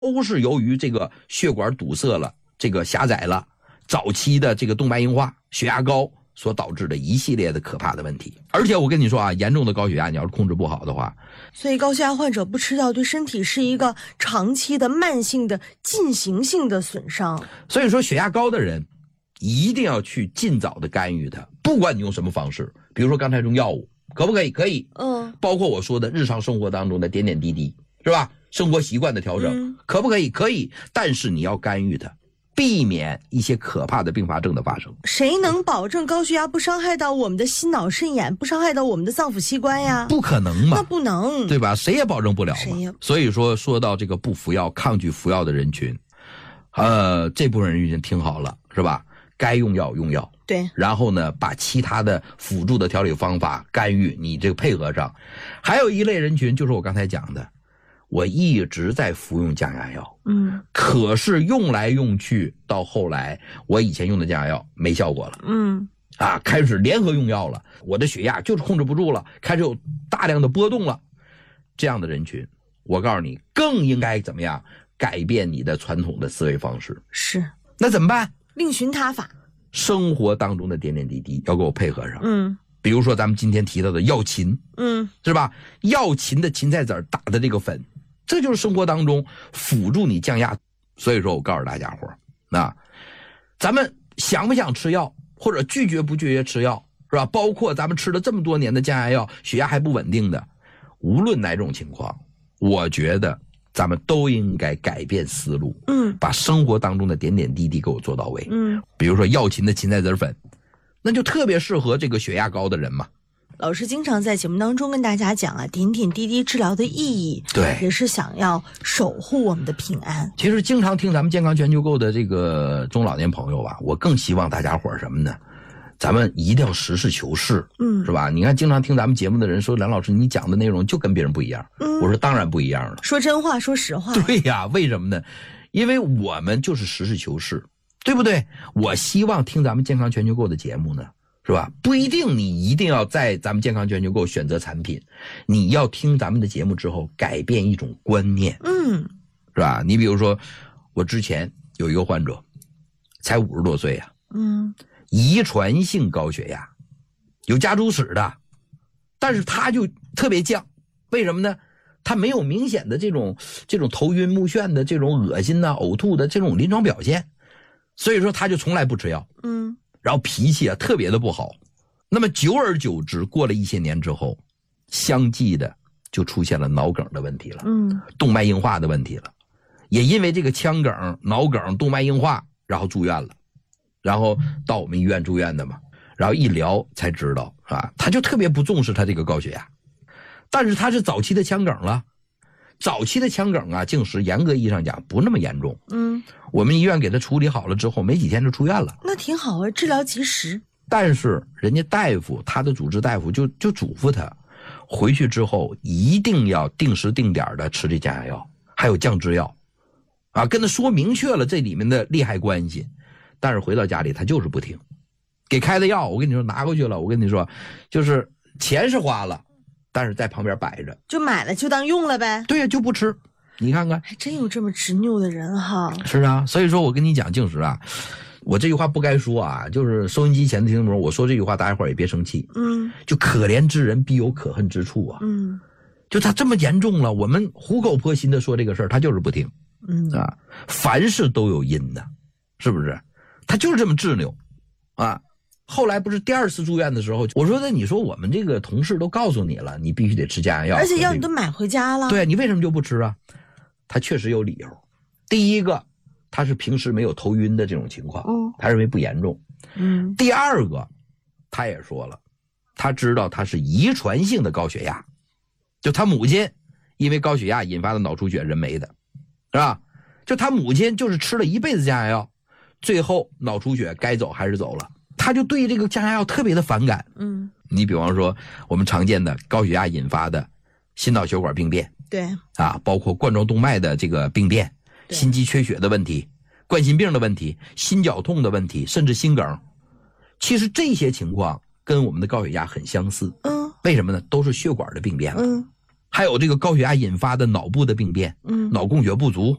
都是由于这个血管堵塞了，这个狭窄了，早期的这个动脉硬化、血压高所导致的一系列的可怕的问题。而且我跟你说啊，严重的高血压你要是控制不好的话， 所以高血压患者不吃药对身体是一个长期的慢性的进行性的损伤。 所以说血压高的人一定要去尽早的干预它，不管你用什么方式，比如说刚才用药物，可不可以？可以。包括我说的日常生活当中的点点滴滴，是吧？生活习惯的调整，可不可以？可以。但是你要干预它，避免一些可怕的并发症的发生。 谁能保证高血压不伤害到我们的心脑肾眼，不伤害到我们的脏腑器官呀？ 不可能嘛， 那不能， 对吧？谁也保证不了嘛。所以说到这个不服药、抗拒服药的人群，这部分人群听好了，是吧？该用药用药， 对， 然后呢，把其他的辅助的调理方法干预你这个配合上。还有一类人群就是我刚才讲的，我一直在服用降压药，可是用来用去到后来，我以前用的降压药没效果了，开始联合用药了，我的血压就是控制不住了，开始有大量的波动了。这样的人群，我告诉你，更应该怎么样改变你的传统的思维方式。 是， 那怎么办？ 另寻他法。 生活当中的点点滴滴要给我配合上，比如说咱们今天提到的药芹，是吧？药芹的芹菜籽打的这个粉，这就是生活当中辅助你降压。所以说我告诉大家伙，咱们想不想吃药，或者拒绝不拒绝吃药，是吧？包括咱们吃了这么多年的降压药，血压还不稳定的，无论哪种情况，我觉得咱们都应该改变思路，把生活当中的点点滴滴给我做到位，比如说药芹的芹菜籽粉，那就特别适合这个血压高的人嘛。 老师经常在节目当中跟大家讲啊，点点滴滴治疗的意义， 对， 也是想要守护我们的平安。 其实经常听咱们健康全球购的这个中老年朋友吧，我更希望大家伙什么呢？咱们一定要实事求是，是吧？你看经常听咱们节目的人说，梁老师你讲的内容就跟别人不一样，我说当然不一样了， 说真话说实话。 对呀，为什么呢？因为我们就是实事求是，对不对？我希望听咱们健康全球购的节目呢，是吧？不一定你一定要在咱们健康全球购选择产品，你要听咱们的节目之后改变一种观念，是吧？你比如说我之前有一个患者才50多岁啊，遗传性高血压，有家族史的，但是他就特别犟，为什么呢？他没有明显的这种头晕目眩的这种恶心呕吐的这种临床表现，所以说他就从来不吃药，然后脾气特别的不好。那么久而久之，过了一些年之后，相继的就出现了脑梗的问题了，动脉硬化的问题了，也因为这个腔梗、脑梗、动脉硬化，然后住院了。然后到我们医院住院的嘛，然后一聊才知道他就特别不重视他这个高血压，但是他是早期的腔梗了，早期的腔梗净是严格意义上讲不那么严重，我们医院给他处理好了之后，没几天就出院了， 那挺好啊，治疗及时。 但是人家大夫，他的主治大夫就嘱咐他，回去之后一定要定时定点的吃这降压药，还有降脂药，跟他说明确了这里面的利害关系。但是回到家里他就是不听，给开的药我跟你说拿过去了，我跟你说就是钱是花了，但是在旁边摆着， 就买了就当用了呗。 对呀，就不吃。你看看， 还真有这么执拗的人哈。 是啊，所以说我跟你讲，静时我这句话不该说就是收音机前的听众，我说这句话大家伙也别生气，就可怜之人必有可恨之处就他这么严重了，我们苦口婆心的说这个事儿，他就是不听，凡事都有因的，是不是？他就是这么执拗后来不是第2次住院的时候，我说你说我们这个同事都告诉你了，你必须得吃降压药， 而且药你都买回家了， 对，你为什么就不吃他确实有理由。第一个，他是平时没有头晕的这种情况，他认为不严重。第二个，他也说了，他知道他是遗传性的高血压，就他母亲因为高血压引发的脑出血人没的，是吧？就他母亲就是吃了一辈子降压药，最后脑出血该走还是走了，他就对这个降压药特别的反感。你比方说我们常见的高血压引发的心脑血管病变， 对包括冠状动脉的这个病变，心肌缺血的问题，冠心病的问题，心绞痛的问题，甚至心梗，其实这些情况跟我们的高血压很相似。为什么呢？都是血管的病变了。还有这个高血压引发的脑部的病变，脑供血不足，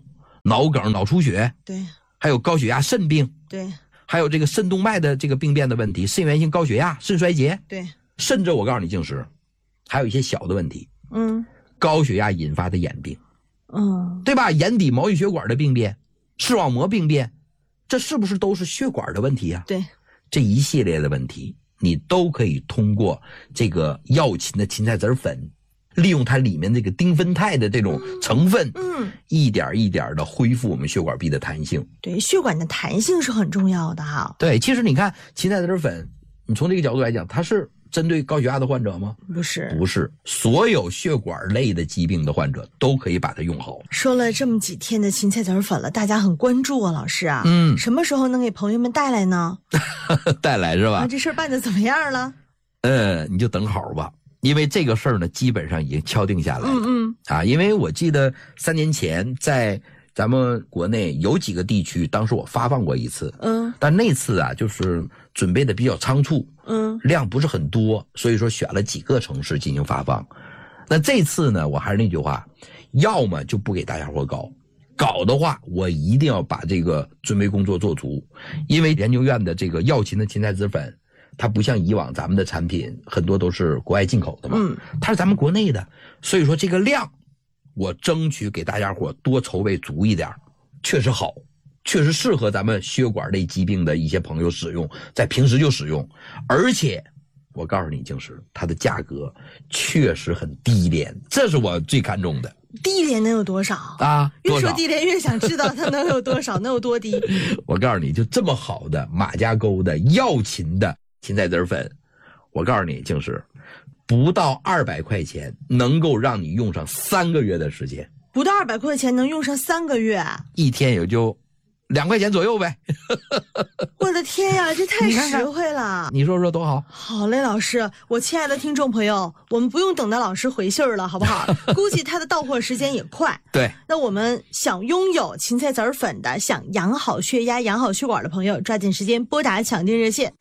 脑梗、脑出血， 对， 还有高血压、肾病， 对， 还有这个肾动脉的这个病变的问题，肾源性高血压、肾衰竭， 对， 甚至我告诉你，静时还有一些小的问题，高血压引发的眼病，对吧？眼底毛细血管的病变、视网膜病变，这是不是都是血管的问题啊？ 对， 这一系列的问题，你都可以通过这个药芹的芹菜籽粉，利用它里面这个丁酚肽的这种成分，一点一点的恢复我们血管壁的弹性。 对，血管的弹性是很重要的哈。 对，其实你看芹菜籽粉，你从这个角度来讲，它是针对高血压的患者吗？ 不是， 不是，所有血管类的疾病的患者都可以把它用好。 说了这么几天的芹菜籽粉了，大家很关注啊，老师啊，什么时候能给朋友们带来呢？ 带来是吧？ 啊，这事儿办得怎么样了？ 你就等好吧，因为这个事儿呢，基本上已经敲定下来了。因为我记得3年前在咱们国内有几个地区，当时我发放过一次，但那次啊，就是准备的比较仓促，量不是很多，所以说选了几个城市进行发放。那这次呢，我还是那句话，要么就不给大家伙搞的话，我一定要把这个准备工作做足，因为研究院的这个药芹的芹菜籽粉，它不像以往咱们的产品很多都是国外进口的嘛，它是咱们国内的，所以说这个量我争取给大家伙多筹备足一点，确实好，确实适合咱们血管类疾病的一些朋友使用，在平时就使用，而且我告诉你，静时它的价格确实很低廉，这是我最看重的。 低廉能有多少啊？ 越说低廉越想知道它能有多少，能有多低。 我告诉你，就这么好的马家沟的药芹的芹菜籽粉，我告诉你，静时不到200块钱能够让你用上3个月的时间。 不到200块钱能用上3个月， 一天也就2块钱左右呗。 我的天呀，这太实惠了！ 你说说多好。 好嘞，老师，我亲爱的听众朋友，我们不用等到老师回信儿了，好不好？估计他的到货时间也快。 对， 那我们想拥有芹菜籽粉的，想养好血压、养好血管的朋友，抓紧时间拨打抢订热线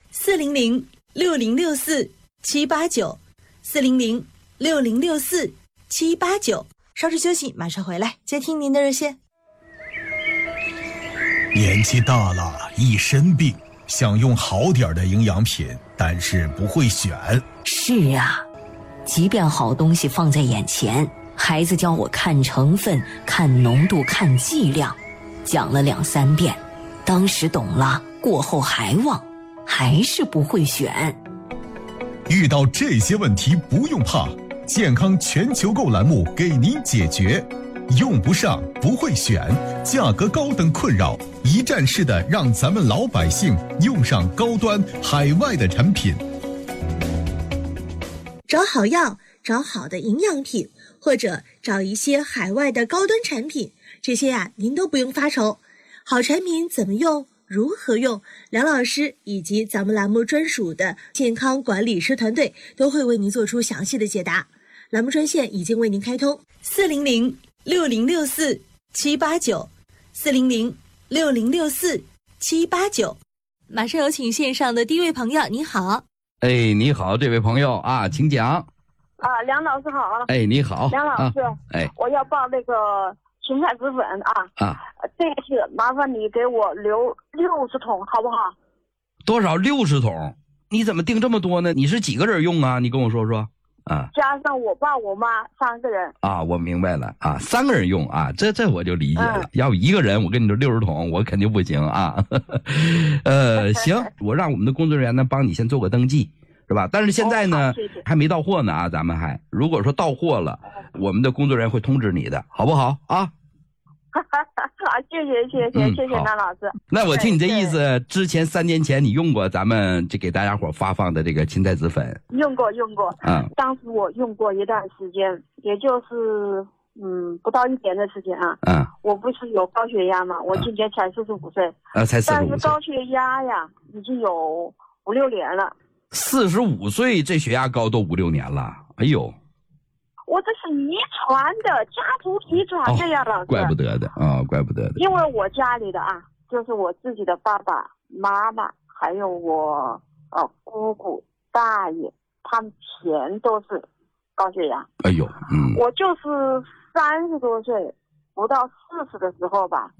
400-6064-789，400-6064-789。稍事休息，马上回来接听您的热线。 年纪大了，一身病，想用好点的营养品，但是不会选。 是啊，即便好东西放在眼前，孩子教我看成分、看浓度、看剂量，讲了2、3遍，当时懂了，过后还忘，还是不会选。 遇到这些问题不用怕，健康全球购栏目给您解决。用不上，不会选，价格高等困扰，一站式的让咱们老百姓用上高端海外的产品。 找好药，找好的营养品，或者找一些海外的高端产品，这些您都不用发愁。好产品怎么用，如何用，梁老师以及咱们栏目专属的健康管理师团队都会为您做出详细的解答。栏目专线已经为您开通，400-6064-789，400-6064-789。马上有请线上的第一位朋友，你好。 你好，这位朋友啊，请讲。 梁老师好。 你好， 梁老师，我要报那个芹菜籽粉这次麻烦你给我留60桶，好不好？ 多少？60桶？你怎么订这么多呢？你是几个人用啊？你跟我说说。 加上我爸我妈3个人。 我明白了3个人用这我就理解了。要不一个人，我跟你说60桶，我肯定不行行，我让我们的工作人员呢帮你先做个登记，是吧？但是现在呢， 谢谢， 还没到货呢咱们如果说到货了，我们的工作人员会通知你的，好不好谢谢梁老师。 那我听你这意思，之前3年前你用过咱们这给大家伙发放的这个芹菜籽粉？ 用过。当时我用过一段时间，也就是不到1年的时间我不是有高血压嘛，我今年才45岁才45岁， 但是高血压呀已经有5、6年了。 45岁这血压高都5、6年了，哎呦！ 我这是遗传的，家族遗传的呀，老师。 怪不得的怪不得的。 因为我家里的就是我自己的爸爸妈妈，还有我姑姑大爷，他们全都是高血压。 哎呦， 我就是30多岁不到40的时候吧。